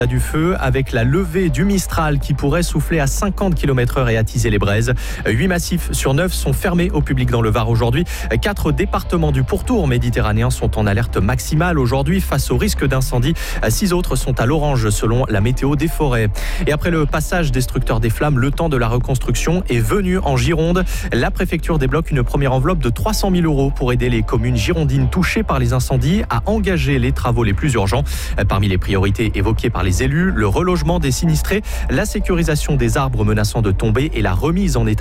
Du feu avec la levée du Mistral qui pourrait souffler à 50 km/h et attiser les braises. 8 massifs sur 9 sont fermés au public dans le Var aujourd'hui. 4 départements du pourtour méditerranéen sont en alerte maximale aujourd'hui face au risque d'incendie. 6 autres sont à l'orange selon la météo des forêts. Et après le passage destructeur des flammes, le temps de la reconstruction est venu en Gironde. La préfecture débloque une première enveloppe de 300 000 € pour aider les communes girondines touchées par les incendies à engager les travaux les plus urgents. Parmi les priorités évoquées par les élus, le relogement des sinistrés, la sécurisation des arbres menaçant de tomber et la remise en état